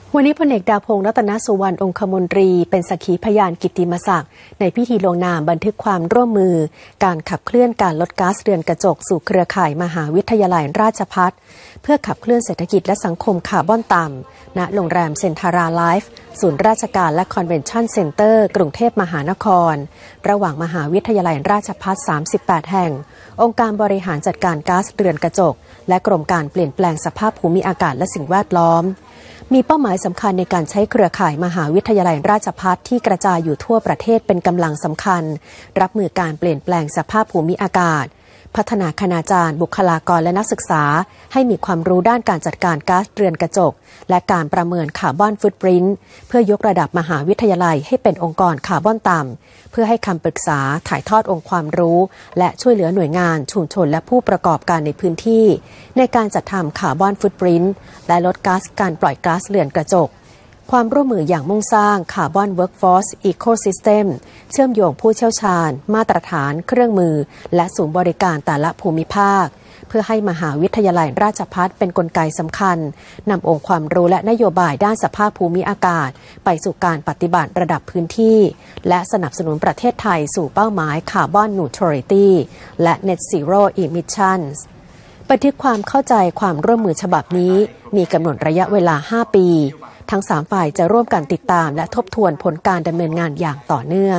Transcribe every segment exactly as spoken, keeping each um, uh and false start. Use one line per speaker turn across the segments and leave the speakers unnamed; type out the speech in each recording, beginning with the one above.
วันนี้พลเอกดาพงษ์รัตนสุวรรณองคมนตรีเป็นสักขีพยานกิตติมศักดิ์ในพิธีลงนามบันทึกความร่วมมือการขับเคลื่อนการลดก๊าซเรือนกระจกสู่เครือข่ายมหาวิทยาลัยราชภัฏเพื่อขับเคลื่อนเศรษฐกิจและสังคมคาร์บอนต่ำณโรงแรมเซ็นทาราไลฟ์ศูนย์ราชการและคอนเวนชั่นเซ็นเตอร์กรุงเทพมหานครระหว่างมหาวิทยาลัยราชภัฏสามสิบแปดแห่งองค์การบริหารจัดการก๊าซเรือนกระจกและกรมการเปลี่ยนแปลงสภาพภูมิอากาศและสิ่งแวดล้อมมีเป้าหมายสำคัญในการใช้เครือข่ายมหาวิทยาลัยราชภัฏที่กระจายอยู่ทั่วประเทศเป็นกำลังสำคัญรับมือการเปลี่ยนแปลงสภาพภูมิอากาศพัฒนาคณาจารย์บุคลากรและนักศึกษาให้มีความรู้ด้านการจัดการก๊าซเรือนกระจกและการประเมินคาร์บอนฟุตปรินท์เพื่อยกระดับมหาวิทยาลัยให้เป็นองค์กรคาร์บอนต่ำเพื่อให้คำปรึกษาถ่ายทอดองค์ความรู้และช่วยเหลือหน่วยงานชุมชนและผู้ประกอบการในพื้นที่ในการจัดทำคาร์บอนฟุตปรินท์และลดก๊าซการปล่อยก๊าซเรือนกระจกความร่วมมืออย่างมุ่งสร้างคาร์บอนเวิร์กฟอร์สอีโคซิสเต็มเชื่อมโยงผู้เชี่ยวชาญมาตรฐานเครื่องมือและศูนย์บริการแต่ละภูมิภาคเพื่อให้มหาวิทยาลัยราชภัฏเป็นกลไกสำคัญนำองค์ความรู้และนโยบายด้านสภาพภูมิอากาศไปสู่การปฏิบัติระดับพื้นที่และสนับสนุนประเทศไทยสู่เป้าหมายคาร์บอนนิวทรัลิตี้และ Net Zero Emissions บันทึกความเข้าใจความร่วมมือฉบับนี้มีกำหนดระยะเวลาห้าปีทั้งสามฝ่ายจะร่วมกันติดตามและทบทวนผลการดำเนินงานอย่างต่อเนื่อง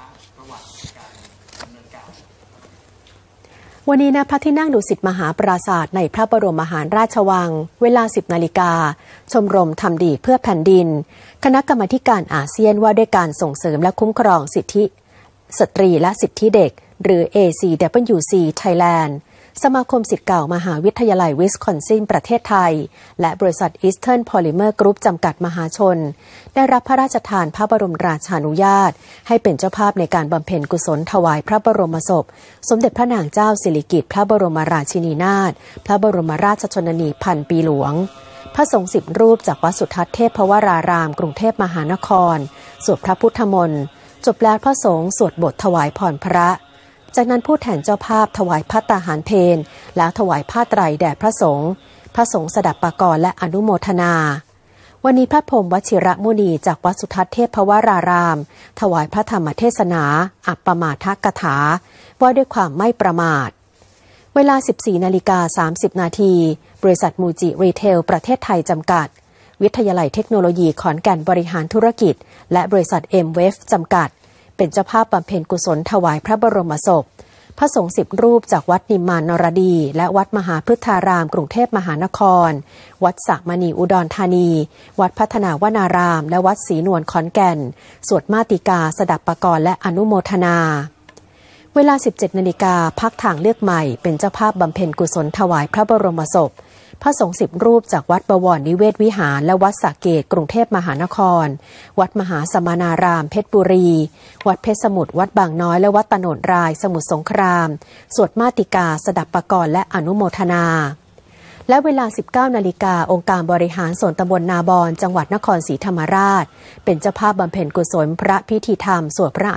วันนี้ณพระที่นั่งดุสิตมหาปราสาทในพระบรมมหาราชวังเวลาสิบนาฬิกาชมรมทำดีเพื่อแผ่นดินคณะกรรมาการอาเซียนว่าด้วยการส่งเสริมและคุ้มครองสิทธิสตรีและสิทธิเด็กหรือ เอ ซี ดับเบิลยู ซี Thailandสมาคมศิษย์เก่ามหาวิทยาลัยวิสคอนซินประเทศไทยและบริษัท Eastern Polymer Group จำกัดมหาชนได้รับพระราชทานพระบรมราชานุญาตให้เป็นเจ้าภาพในการบำเพ็ญกุศลถวายพระบรมศพสมเด็จพระนางเจ้าสิริกิติ์พระบรมราชินีนาถพระบรมราชชนนีพันปีหลวงพระสงฆ์สิบรูปจากวัดสุทัศน์เทพวรารามกรุงเทพมหานครสวดพระพุทธมนต์จบแล้วพระสงฆ์สวดบทถวายพรพระจากนั้นผู้แทนเจ้าภาพถวายภัตตาหารเพลแล้วถวายผ้าไตรแด่พระสงฆ์พระสงฆ์สดับปากรและอนุโมทนาวันนี้พระพรหมวชิรมุนีจากวัดสุทัศน์เทพวรารามถวายพระธรรมเทศนาอัปปมาทกถาว่าด้วยความไม่ประมาทเวลา สิบสี่นาฬิกาสามสิบนาทีบริษัทมูจิรีเทลประเทศไทยจำกัดวิทยาลัยเทคโนโลยีขอนแก่นบริหารธุรกิจและบริษัท เอ็ม เวฟ จำกัดเป็นเจ้าภาพบำเพ็ญกุศลถวายพระบรมศพพระสงฆ์สิบรูปจากวัดนิมมานนรดีและวัดมหาพฤทธารามกรุงเทพมหานครวัดสระมณีอุดรธานีวัดพัฒนาวนารามและวัดศรีนวลขอนแก่นสวดมาติกาสดับปากรและอนุโมทนาเวลา สิบเจ็ดนาฬิกาพรรคทางเลือกใหม่เป็นเจ้าภาพบำเพ็ญกุศลถวายพระบรมศพพระสงฆ์สิบรูปจากวัดบวรนิเวศวิหารและวัดสระเกตกรุงเทพมหานครวัดมหาสมานารามเพชรบุรีวัดเพชรสมุทรวัดบางน้อยและวัดตโนดรายสมุทรสงครามสวดมาติกาสดับปากรและอนุโมทนาและเวลา สิบเก้านาฬิกาองค์การบริหารส่วนตำบลนาบอนจังหวัดนครศรีธรรมราชเป็นเจ้าภาพบำเพ็ญกุศลพระพิธีธรรมสวดพระ